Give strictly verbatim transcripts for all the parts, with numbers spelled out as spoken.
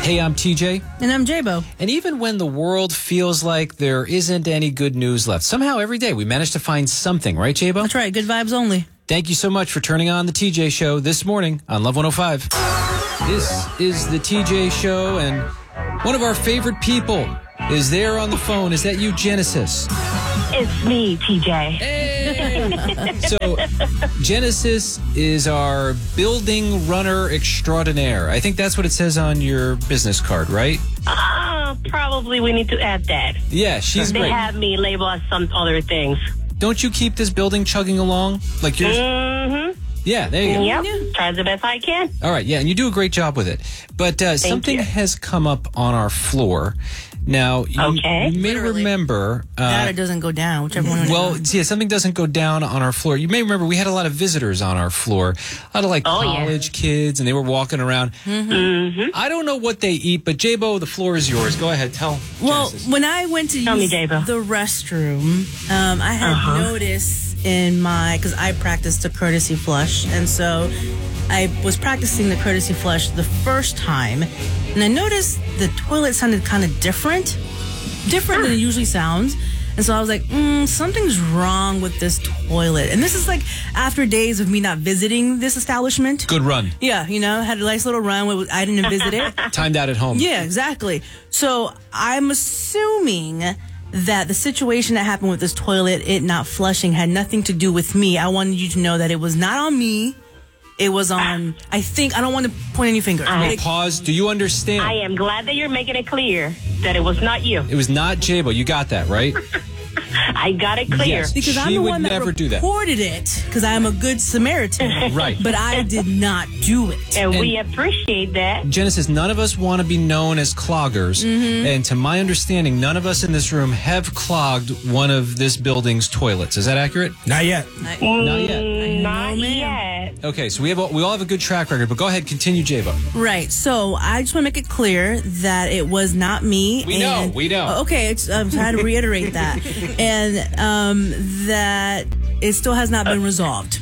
Hey, I'm T J. And I'm J-Bo. And even when the world feels like there isn't any good news left, somehow every day we manage to find something, right, J-Bo? That's right. Good vibes only. Thank you so much for turning on the T J Show this morning on Love one oh five. This is the T J Show, and one of our favorite people is there on the phone. Is that you, Genesis? It's me, T J. Hey! So, Genesis is our building runner extraordinaire. I think that's what it says on your business card, right? Uh, probably we need to add that. Yeah, she's they great. They have me label as some other things. Don't you keep this building chugging along? Like you're... Mm-hmm. Yeah, there you go. Yep, yeah. Try the best I can. All right, yeah, and you do a great job with it. But uh, something you. has come up on our floor. Now, you, okay. you may Literally. remember... Uh, that or doesn't go down, whichever one. Well, yeah, something doesn't go down on our floor. You may remember we had a lot of visitors on our floor. A lot of, like, oh, college yeah. kids, and they were walking around. Mm-hmm. Mm-hmm. I don't know what they eat, but J-Bo, the floor is yours. Go ahead, tell Well, Genesis. when I went to Tell use me, J-Bo. the restroom, um, I had Uh-huh. noticed in my... Because I practiced a courtesy flush, and so I was practicing the courtesy flush the first time, and I noticed the toilet sounded kind of different. Different than it usually sounds. And so I was like, mm, something's wrong with this toilet. And this is like after days of me not visiting this establishment. Good run. Yeah, you know, had a nice little run where I didn't visit it. Timed out at home. Yeah, exactly. So I'm assuming that the situation that happened with this toilet, it not flushing, had nothing to do with me. I wanted you to know that it was not on me. It was on, I think, I don't want to point any fingers. I- Well, pause. Do you understand? I am glad that you're making it clear that it was not you. It was not J-Bo. You got that, right? I got it clear. Yes. Because She I'm the would one that never do that. reported it, because I'm a good Samaritan. Right. But I did not do it. And, And- we appreciate that. Genesis, none of us want to be known as cloggers. Mm-hmm. And to my understanding, none of us in this room have clogged one of this building's toilets. Is that accurate? Not yet. Not yet. Mm, Not know, ma'am. yet. Okay, so we have a, we all have a good track record, but go ahead, continue, J-Bo. Right. So I just want to make it clear that it was not me. We know, and- we know. Oh, okay, it's, I'm trying to reiterate that. And um, that it still has not been resolved.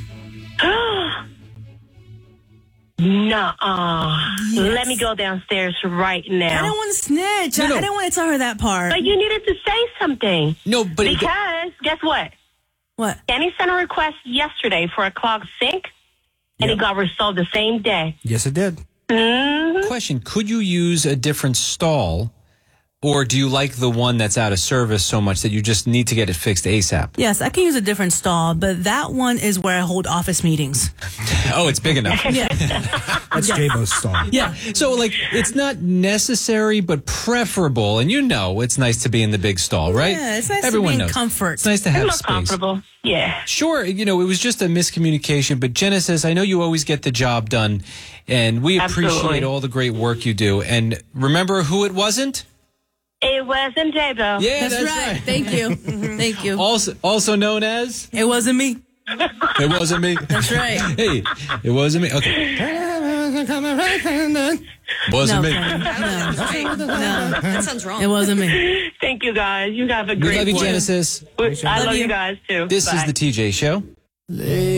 Nuh-uh. Yes. Let me go downstairs right I now. don't want to snitch. No, I, no. I don't want to tell her that part. But you needed to say something. No, but it- Because, guess what? What? Kenny sent a request yesterday for a clogged sink, and Yep. it got resolved the same day. Yes, it did. Mm-hmm. question, could you use a different stall, or do you like the one that's out of service so much that you just need to get it fixed ASAP? Yes, I can use a different stall, but that one is where I hold office meetings. Oh, it's big enough. Yeah. That's J-Bo's stall. Yeah. So, like, it's not necessary, but preferable. And you know it's nice to be in the big stall, right? Yeah, it's nice Everyone to be in knows. comfort. It's nice to I'm have more space. comfortable. Yeah. Sure, you know, it was just a miscommunication, but Genesis, I know you always get the job done, and we appreciate Absolutely. all the great work you do. And remember who it wasn't? It wasn't J-Bo. Yeah, That's, right. Thank you. Thank you. Also, also known as? It wasn't me. It wasn't me. That's right. Hey, it wasn't me. Okay. Wasn't No, me. Kenny. no, no, That sounds wrong. it wasn't me. Thank you, guys. You have a We great love you, one. Genesis. I Love love you. you guys, too. This Bye. is the T J Show.